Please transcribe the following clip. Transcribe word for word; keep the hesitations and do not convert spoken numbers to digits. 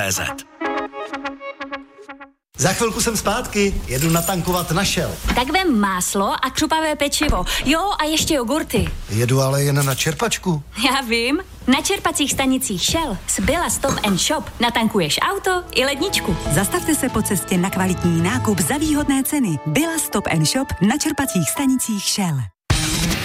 cé zet. Za chvilku jsem zpátky, jedu natankovat na Shell. Tak vem máslo a křupavé pečivo. Jo, a ještě jogurty. Jedu ale jen na čerpačku. Já vím. Na čerpacích stanicích Shell z Billa Stop and Shop natankuješ auto i ledničku. Zastavte se po cestě na kvalitní nákup za výhodné ceny. Billa Stop and Shop na čerpacích stanicích Shell.